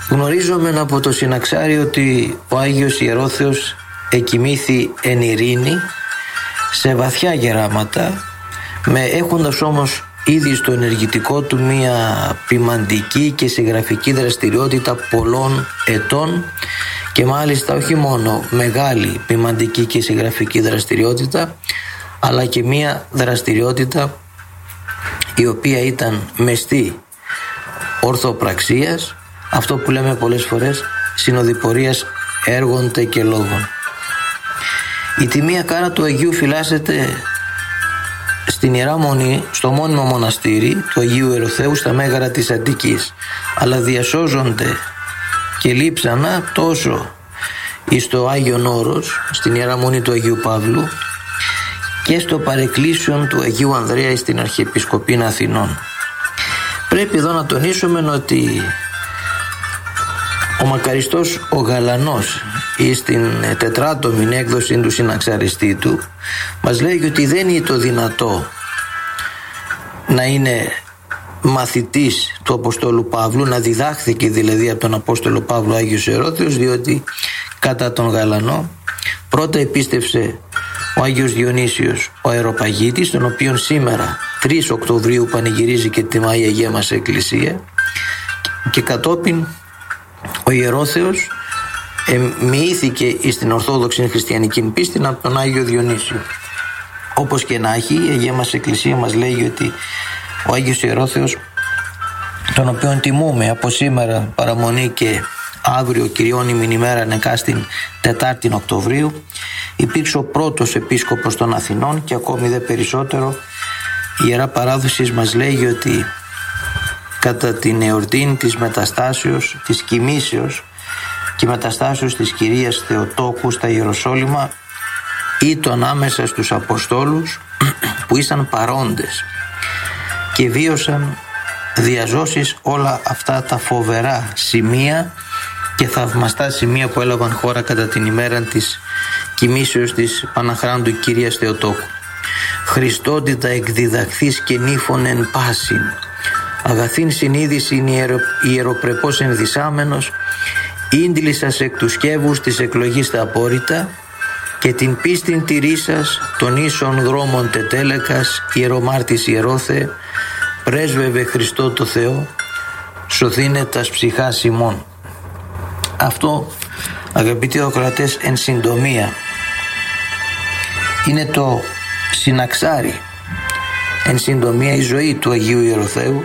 Γνωρίζομεν από το συναξάριο ότι ο Άγιος Ιερόθεος εκοιμήθη εν ειρήνη σε βαθιά γεράματα, έχοντας όμως ήδη στο ενεργητικό του μία ποιμαντική και συγγραφική δραστηριότητα πολλών ετών, και μάλιστα όχι μόνο μεγάλη ποιμαντική και συγγραφική δραστηριότητα, αλλά και μία δραστηριότητα η οποία ήταν μεστή ορθοπραξίας, αυτό που λέμε πολλές φορές συνοδοιπορίας έργων και λόγων. Η τιμία κάρα του Αγίου φυλάσσεται στην Ιερά Μονή, στο μόνιμο μοναστήρι του Αγίου Ιεροθέου στα Μέγαρα της Αττικής, αλλά διασώζονται και λείψανα τόσο στο Άγιον Όρος, στην Ιερά Μονή του Αγίου Παύλου, και στο παρεκκλήσιον του Αγίου Ανδρέα στην Αρχιεπισκοπήν Αθηνών. Πρέπει εδώ να τονίσουμε ότι ο μακαριστός ο Γαλανός ή στην τετράτομη έκδοση του συναξαριστή του μας λέει ότι δεν είναι το δυνατό να είναι μαθητής του Αποστόλου Παύλου, να διδάχθηκε δηλαδή από τον Απόστολο Παύλο Άγιος Ιερόθεος, διότι κατά τον Γαλανό πρώτα επίστευσε ο Άγιος Διονύσιος ο Αεροπαγίτης, τον οποίον σήμερα 3 Οκτωβρίου πανηγυρίζει και τιμάει η Αγία μας Εκκλησία, και κατόπιν ο Ιερόθεος μοιήθηκε στην Ορθόδοξη Χριστιανική πίστη από τον Άγιο Διονύσιο. Όπως και να έχει, η Αγία μας Εκκλησία μας λέει ότι ο Άγιος Ιερόθεος, τον οποίον τιμούμε από σήμερα παραμονή και αύριο Κυριώνυμην ημέρα νεκάστην 4η Οκτωβρίου, υπήρξε ο πρώτος επίσκοπος των Αθηνών, και ακόμη δε περισσότερο η Ιερά Παράδοση μας λέει ότι κατά την εορτήν της μεταστάσεως, της κοιμήσεως και μεταστάσεως της Κυρίας Θεοτόκου στα Ιεροσόλυμα, ήταν άμεσα στους Αποστόλους που ήσαν παρόντες και βίωσαν διαζώσεις όλα αυτά τα φοβερά σημεία και θαυμαστά σημεία που έλαβαν χώρα κατά την ημέρα της κοιμήσεως της Παναχράντου Κυρίας Θεοτόκου. Χριστότητα εκδιδαχθείς και νύφων εν πάσιν, αγαθήν συνείδησιν ιεροπρεπώς ενδυσάμενος, ίντλησας εκ του σκεύους της εκλογής τα απόρριτα, και την πίστην τηρήσας των ίσων δρόμων τετέλεκας, ιερομάρτης Ιερόθε, πρέσβευε Χριστό το Θεό, σωθήνε τας ψυχάς ημών. Αυτό, αγαπητοί ακροατές, εν συντομία είναι το συναξάρι, εν συντομία η ζωή του Αγίου Ιεροθέου.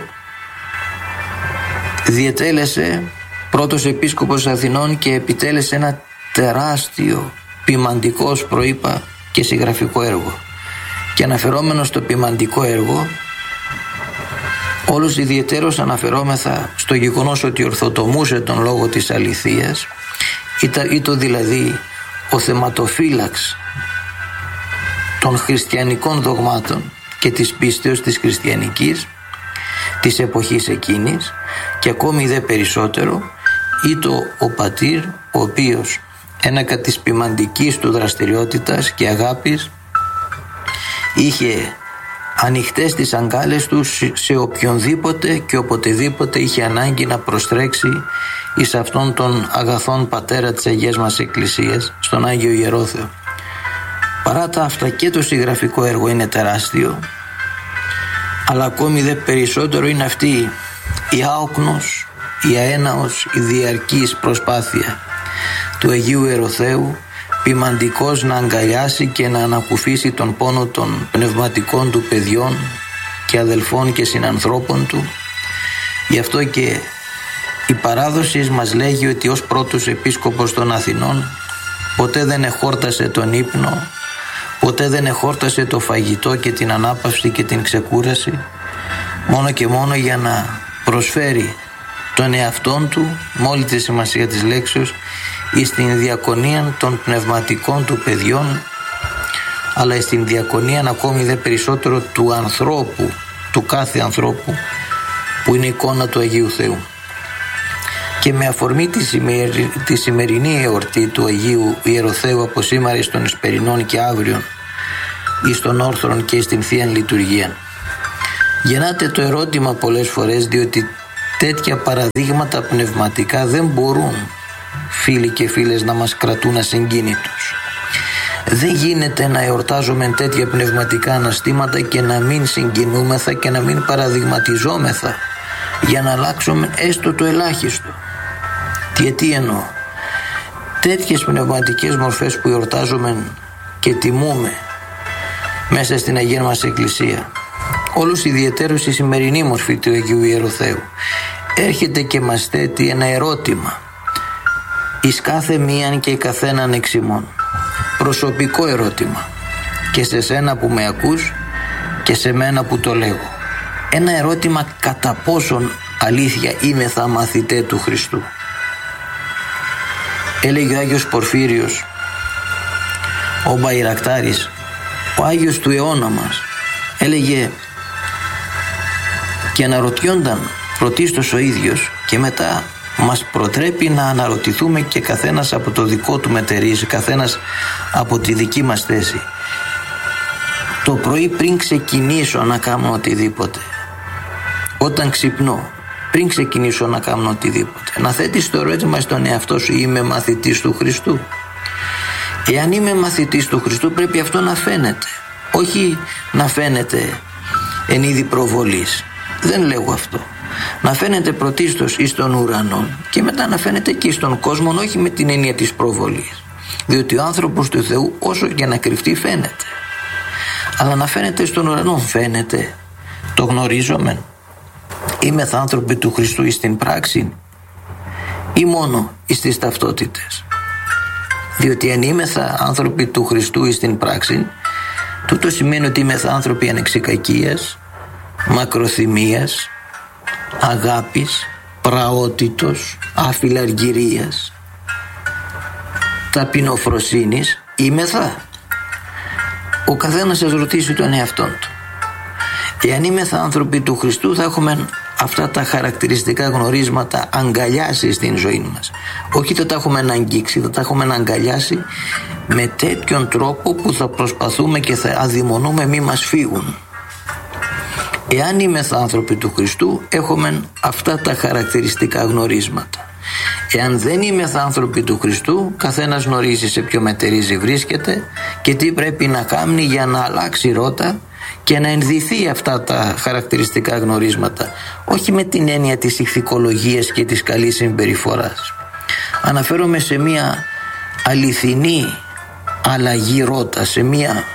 Διετέλεσε πρώτος επίσκοπος Αθηνών και επιτέλεσε ένα τεράστιο ποιμαντικό, προείπα, και συγγραφικό έργο. Και αναφερόμενο στο ποιμαντικό έργο, όλος ιδιαιτέρως αναφερόμεθα στο γεγονός ότι ορθοτομούσε τον λόγο της αληθείας, ήταν δηλαδή ο θεματοφύλαξ των χριστιανικών δογμάτων και της πίστεως της χριστιανικής της εποχής εκείνης, και ακόμη δε περισσότερο ήταν ο πατήρ, ο οποίος ένακα της ποιμαντικής του δραστηριότητας και αγάπης είχε ανοιχτές τις αγκάλες του σε οποιονδήποτε και οποτεδήποτε είχε ανάγκη να προστρέξει εις αυτόν τον αγαθόν πατέρα της Αγίας μας Εκκλησίας, στον Άγιο Ιερόθεο. Παρά τα αυτά και το συγγραφικό έργο είναι τεράστιο, αλλά ακόμη δε περισσότερο είναι αυτή η άοκνος, η αέναος, η διαρκής προσπάθεια του Αγίου Ιεροθέου ποιμαντικός να αγκαλιάσει και να ανακουφίσει τον πόνο των πνευματικών του παιδιών και αδελφών και συνανθρώπων του. Γι' αυτό και η παράδοση μας λέγει ότι ως πρώτος επίσκοπος των Αθηνών ποτέ δεν εχόρτασε τον ύπνο, ποτέ δεν εχόρτασε το φαγητό και την ανάπαυση και την ξεκούραση, μόνο και μόνο για να προσφέρει τον εαυτόν του, με όλη τη σημασία της λέξεως, εις την διακονία των πνευματικών του παιδιών, αλλά στην διακονία ακόμη δε περισσότερο του ανθρώπου, του κάθε ανθρώπου, που είναι η εικόνα του Αγίου Θεού. Και με αφορμή τη σημερινή εορτή του Αγίου Ιεροθέου από σήμερα εις των Εσπερινών και αύριον εις των Όρθρων και στην Θείαν Λειτουργία, γεννάται το ερώτημα πολλές φορές, διότι τέτοια παραδείγματα πνευματικά δεν μπορούν, φίλοι και φίλες, να μας κρατούν ασυγκίνητους. Δεν γίνεται να εορτάζουμε τέτοια πνευματικά αναστήματα και να μην συγκινούμεθα και να μην παραδειγματιζόμεθα για να αλλάξουμε έστω το ελάχιστο. Τι εννοώ? Τέτοιες πνευματικές μορφές που εορτάζουμε και τιμούμε μέσα στην Αγία μας Εκκλησία, όλους ιδιαιτέρως η σημερινή μορφή του Αγίου Ιεροθέου, έρχεται και μας θέτει ένα ερώτημα εις κάθε μίαν και καθέναν εξ ημών. Προσωπικό ερώτημα, και σε σένα που με ακούς και σε μένα που το λέγω. Ένα ερώτημα κατά πόσον αλήθεια είμεθα μαθητέ του Χριστού. Έλεγε ο Άγιος Πορφύριος, ο Μπαϊρακτάρης, ο Άγιος του αιώνα μας, έλεγε και αναρωτιόνταν πρωτίστως ο ίδιος και μετά μας προτρέπει να αναρωτηθούμε και καθένας από το δικό του μετερίζει, καθένας από τη δική μας θέση. Το πρωί πριν ξεκινήσω να κάνω οτιδήποτε, όταν ξυπνώ, πριν ξεκινήσω να κάνω οτιδήποτε, να θέτεις το ερώτημα στον εαυτό σου, είμαι μαθητής του Χριστού? Εάν είμαι μαθητής του Χριστού, πρέπει αυτό να φαίνεται, όχι να φαίνεται εν είδη προβολής. Δεν λέγω αυτό. Να φαίνεται πρωτίστως εις τον ουρανό και μετά να φαίνεται και στον κόσμο, όχι με την έννοια της προβολής, διότι ο άνθρωπος του Θεού όσο και να κρυφτεί φαίνεται, αλλά να φαίνεται στον ουρανό. Φαίνεται, το γνωρίζομαι, είμαι άνθρωποι του Χριστού εις την πράξη ή μόνο εις τις ταυτότητες? Διότι αν είμεθα άνθρωποι του Χριστού εις την πράξη, τούτο σημαίνει ότι είμεθα άνθρωποι ανεξικακίας, μακροθυμίας, αγάπης, πραότητος, αφιλαργυρίας, ταπεινοφροσύνης. Είμεθα? Ο καθένας σας ρωτήσει τον εαυτόν του. Εάν είμεθα άνθρωποι του Χριστού, θα έχουμε αυτά τα χαρακτηριστικά γνωρίσματα αγκαλιάσει στην ζωή μας. Όχι θα τα έχουμε να αγγίξει, θα τα έχουμε να αγκαλιάσει με τέτοιον τρόπο που θα προσπαθούμε και θα αδειμονούμε μη μας φύγουν. Εάν είμεθα άνθρωποι του Χριστού, έχουμε αυτά τα χαρακτηριστικά γνωρίσματα. Εάν δεν είμεθα άνθρωποι του Χριστού, καθένας γνωρίζει σε ποιο μετερίζει βρίσκεται και τι πρέπει να κάνει για να αλλάξει ρότα και να ενδυθεί αυτά τα χαρακτηριστικά γνωρίσματα, όχι με την έννοια της ηθικολογίας και της καλής συμπεριφοράς. Αναφέρομαι σε μια αληθινή αλλαγή ρότα, σε μια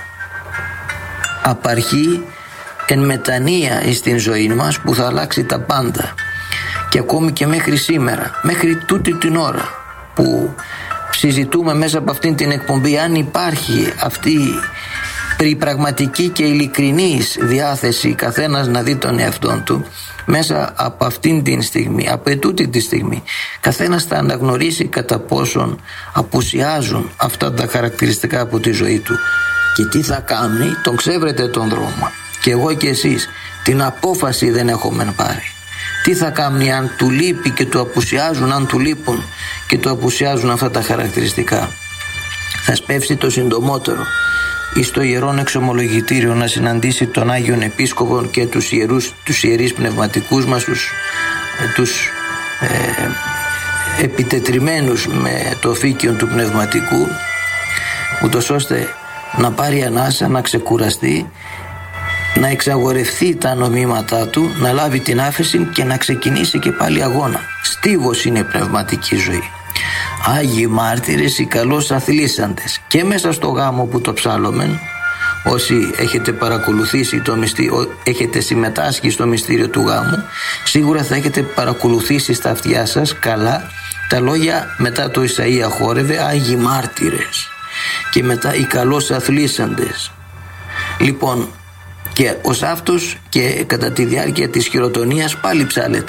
απαρχή εν μετανία στην ζωή μας που θα αλλάξει τα πάντα. Και ακόμη και μέχρι σήμερα, μέχρι τούτη την ώρα που συζητούμε μέσα από αυτήν την εκπομπή, αν υπάρχει αυτή η πραγματική και ειλικρινής διάθεση καθένας να δει τον εαυτόν του, μέσα από αυτήν την στιγμή, από ετούτη τη στιγμή, καθένας θα αναγνωρίσει κατά πόσον απουσιάζουν αυτά τα χαρακτηριστικά από τη ζωή του και τι θα κάνει. Τον ξέβρετε τον δρόμο. Και εγώ και εσείς την απόφαση δεν έχουμε πάρει. Τι θα κάνει αν του λείπει και του απουσιάζουν, αν του λείπουν και του απουσιάζουν αυτά τα χαρακτηριστικά? Θα σπεύσει το συντομότερο εις το Ιερόν Εξομολογητήριο να συναντήσει τον Άγιον Επίσκοπο και τους ιερείς πνευματικούς μας, τους επιτετριμένους με το φύκιον του πνευματικού, ούτως ώστε να πάρει ανάσα, να ξεκουραστεί, να εξαγορευτεί τα νομήματά του, να λάβει την άφεση και να ξεκινήσει και πάλι αγώνα. Στίβος είναι η πνευματική ζωή. Άγιοι μάρτυρες, οι καλώς αθλήσαντες. Και μέσα στο γάμο που το ψάλλομεν, όσοι έχετε παρακολουθήσει το μυστήριο, έχετε συμμετάσχει στο μυστήριο του γάμου, σίγουρα θα έχετε παρακολουθήσει στα αυτιά σας καλά τα λόγια μετά το Ισαΐα χόρευε Άγιοι μάρτυρες και μετά οι καλώς αθλήσαντες. Λοιπόν, και ως αυτός και κατά τη διάρκεια της χειροτονίας πάλι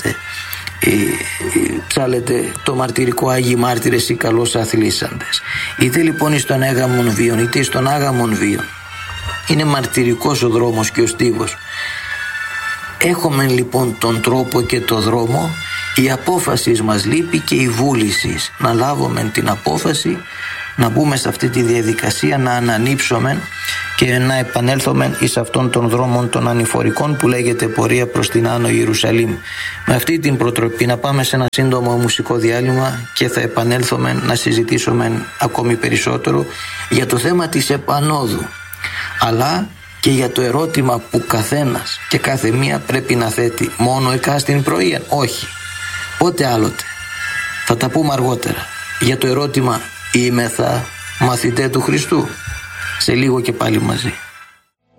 ψάλετε το μαρτυρικό Άγιοι μάρτυρες οι καλώς αθλήσαντες. Είτε λοιπόν στον έγαμον βίον είτε στον άγαμον βίον, είναι μαρτυρικός ο δρόμος και ο στίβος. Έχουμε λοιπόν τον τρόπο και το δρόμο, η απόφαση μας λείπει και η βούληση να λάβουμε την απόφαση, να μπούμε σε αυτή τη διαδικασία, να ανανύψουμε και να επανέλθουμε εις αυτόν τον δρόμο των ανηφορικών που λέγεται πορεία προς την Άνω Ιερουσαλήμ. Με αυτή την προτροπή να πάμε σε ένα σύντομο μουσικό διάλειμμα και θα επανέλθουμε να συζητήσουμε ακόμη περισσότερο για το θέμα της επανόδου, αλλά και για το ερώτημα που καθένας και κάθε μία πρέπει να θέτει. Μόνο εκάστην πρωία? Όχι. Πότε άλλοτε? Θα τα πούμε αργότερα. Για το ερώτημα, είμεθα μαθητέ του Χριστού? Σε λίγο και πάλι μαζί.